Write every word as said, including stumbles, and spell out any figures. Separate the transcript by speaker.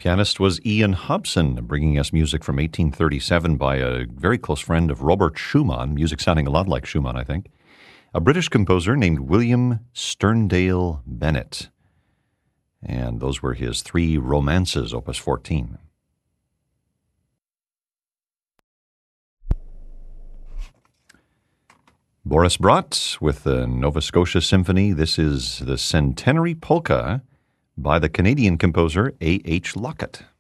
Speaker 1: Pianist was Ian Hobson, bringing us music from eighteen thirty-seven by a very close friend of Robert Schumann, music sounding a lot like Schumann, I think. A British composer named William Sterndale Bennett. And those were his three romances, opus fourteen. Boris Brott with the Nova Scotia Symphony. This is the Centenary Polka by the Canadian composer A H Lockett.